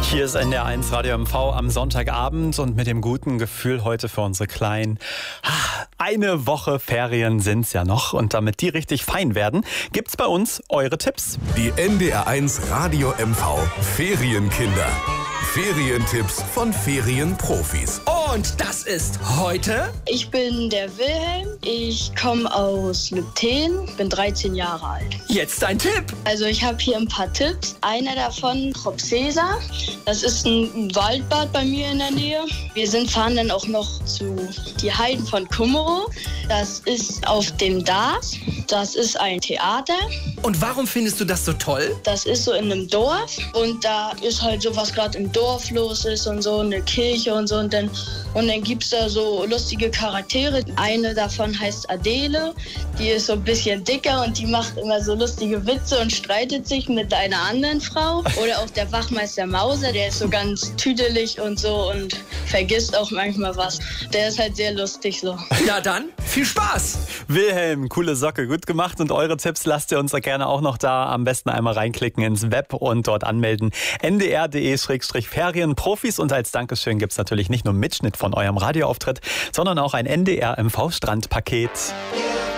Hier ist NDR1 Radio MV am Sonntagabend und mit dem guten Gefühl heute für unsere Kleinen. Eine Woche Ferien sind's ja noch und damit die richtig fein werden, gibt's bei uns eure Tipps. Die NDR1 Radio MV Ferienkinder. Ferientipps von Ferienprofis. Und das ist heute... Ich bin der Wilhelm, ich komme aus Lübten, bin 13 Jahre alt. Jetzt dein Tipp. Also ich habe hier ein paar Tipps. Einer davon, Probsesa. Das ist ein Waldbad bei mir in der Nähe. Wir fahren dann auch noch zu die Heiden von Kummerow. Das ist auf dem Dars. Das ist ein Theater. Und warum findest du das so toll? Das ist so in einem Dorf und da ist halt so, was gerade im Dorf los ist und so, eine Kirche und so. Und dann gibt es da so lustige Charaktere. Eine davon heißt Adele, die ist so ein bisschen dicker und die macht immer so lustige Witze und streitet sich mit einer anderen Frau. Oder auch der Wachmeister Mauser, der ist so ganz tüdelig und so und vergisst auch manchmal was. Der ist halt sehr lustig so. Na dann, viel Spaß! Wilhelm, coole Socke, gut gemacht. Und eure Tipps lasst ihr uns da gerne auch noch da. Am besten einmal reinklicken ins Web und dort anmelden. ndr.de/Ferienprofis. Und als Dankeschön gibt's natürlich nicht nur einen Mitschnitt von eurem Radioauftritt, sondern auch ein NDR MV Strandpaket.